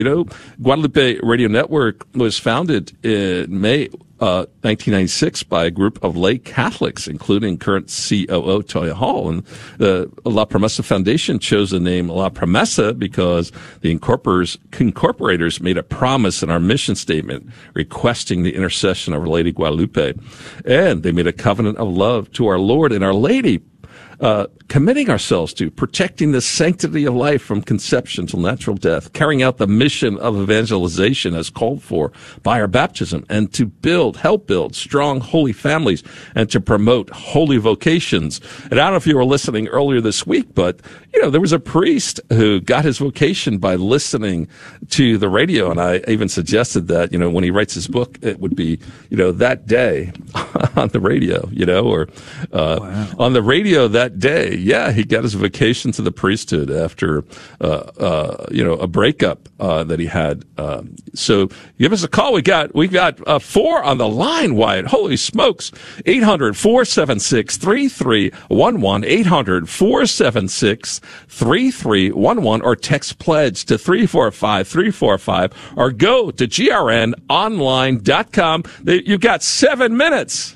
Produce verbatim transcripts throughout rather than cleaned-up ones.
You know, Guadalupe Radio Network was founded in May uh, nineteen ninety-six by a group of lay Catholics, including current C O O Toya Hall. And the La Promesa Foundation chose the name La Promesa because the incorporators, incorporators made a promise in our mission statement requesting the intercession of Our Lady Guadalupe. And they made a covenant of love to our Lord and Our Lady, Uh, committing ourselves to protecting the sanctity of life from conception till natural death, carrying out the mission of evangelization as called for by our baptism, and to build, help build strong, holy families, and to promote holy vocations. And I don't know if you were listening earlier this week, but, you know, there was a priest who got his vocation by listening to the radio, and I even suggested that, you know, when he writes his book, it would be, you know, that day on the radio, you know, or uh, wow. on the radio that day. Yeah, he got his vocation to the priesthood after, uh, uh, you know, a breakup uh, that he had. Um, so give us a call. We got we got uh, four on the line, Wyatt. Holy smokes. eight hundred, four seven six, three three one one, eight hundred, four seven six, three three one one, or text pledge to three four five, three four five, or go to G R N online dot com. You've got seven minutes.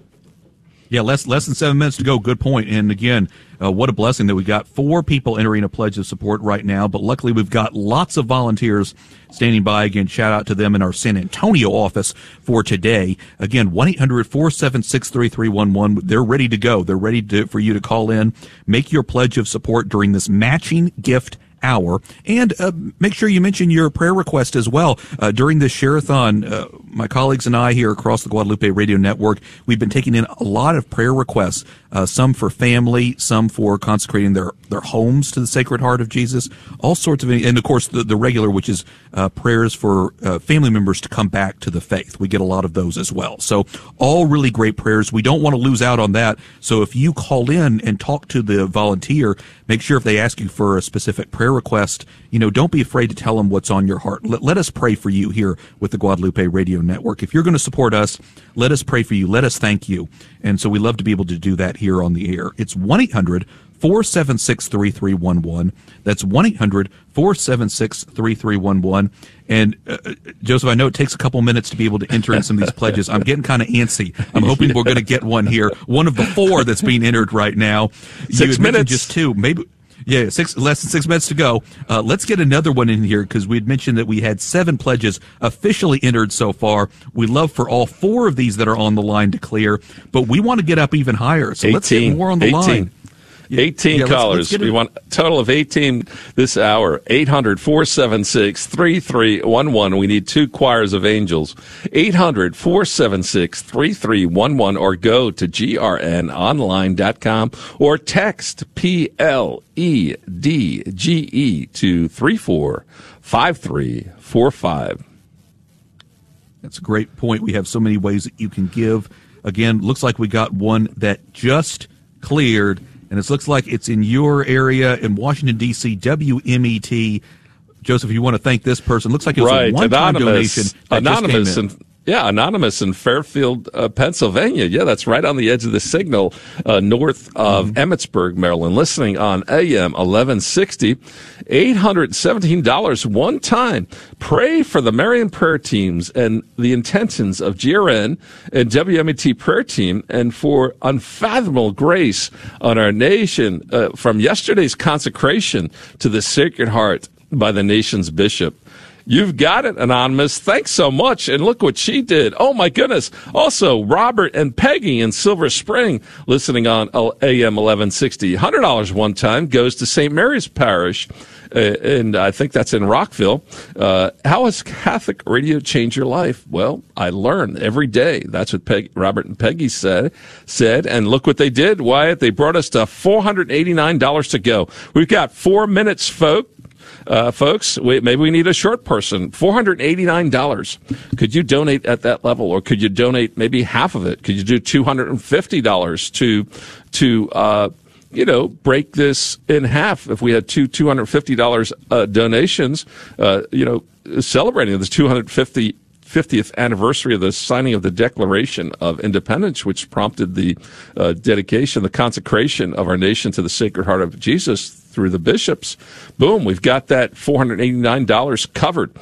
Yeah, less less than seven minutes to go. Good point. And again, uh, what a blessing that we got four people entering a pledge of support right now. But luckily, we've got lots of volunteers standing by. Again, shout out to them in our San Antonio office for today. Again, one eight hundred, four seven six, three three one one. They're ready to go. They're ready to, for you to call in, make your pledge of support during this matching gift hour, and uh, make sure you mention your prayer request as well. Uh, during this share-a-thon, uh, my colleagues and I here across the Guadalupe Radio Network, we've been taking in a lot of prayer requests, uh, some for family, some for consecrating their, their homes to the Sacred Heart of Jesus, all sorts of, and of course the, the regular, which is uh, prayers for uh, family members to come back to the faith. We get a lot of those as well. So all really great prayers. We don't want to lose out on that. So if you call in and talk to the volunteer, make sure if they ask you for a specific prayer request, you know, don't be afraid to tell them what's on your heart. Let, let us pray for you here with the Guadalupe Radio Network. If you're going to support us, let us pray for you. Let us thank you. And so we love to be able to do that here on the air. It's one eight hundred, four seven six, three three one one. That's one eight hundred, four seven six, three three one one. And, uh, Joseph, I know it takes a couple minutes to be able to enter in some of these pledges. I'm getting kind of antsy. I'm hoping we're going to get one here. One of the four that's being entered right now. Six minutes. Just two. Maybe. Yeah, six less than six minutes to go. Uh, let's get another one in here because we had mentioned that we had seven pledges officially entered so far. We love for all four of these that are on the line to clear, but we want to get up even higher. So eighteen, let's get more on the eighteen. line. eighteen yeah, callers. Let's, let's we want a total of eighteen this hour. eight hundred, four seven six, three three one one. We need two choirs of angels. eight hundred, four seven six, three three one one, or go to G R N online dot com or text P L E D G E to three four five three four five. That's a great point. We have so many ways that you can give. Again, looks like we got one that just cleared. And it looks like it's in your area in Washington, D C, W M E T. Joseph, you want to thank this person. Looks like it was right. a one-time anonymous. donation. Anonymous. And, yeah, Anonymous in Fairfield, uh, Pennsylvania. Yeah, that's right on the edge of the signal, uh, north of mm-hmm. Emmitsburg, Maryland. Listening on A M eleven sixty. eight hundred seventeen dollars one time. Pray for the Marian prayer teams and the intentions of G R N and W M E T prayer team, and for unfathomable grace on our nation uh, from yesterday's consecration to the Sacred Heart by the nation's bishop. You've got it, Anonymous. Thanks so much. And look what she did. Oh, my goodness. Also, Robert and Peggy in Silver Spring, listening on A M eleven sixty. one hundred dollars one time goes to Saint Mary's Parish, uh, and I think that's in Rockville. Uh, how has Catholic radio changed your life? Well, I learn every day. That's what Peg, Robert and Peggy said, said. And look what they did, Wyatt. They brought us to four hundred eighty-nine dollars to go. We've got four minutes, folks. Uh, folks, we, maybe we need a short person. four hundred eighty-nine dollars. Could you donate at that level, or could you donate maybe half of it? Could you do two hundred fifty dollars to, to, uh, you know, break this in half? If we had two two hundred fifty dollars uh, donations, uh, you know, celebrating the two hundred fiftieth anniversary of the signing of the Declaration of Independence, which prompted the uh, dedication, the consecration of our nation to the Sacred Heart of Jesus through the bishops. Boom, we've got that four hundred eighty-nine dollars covered.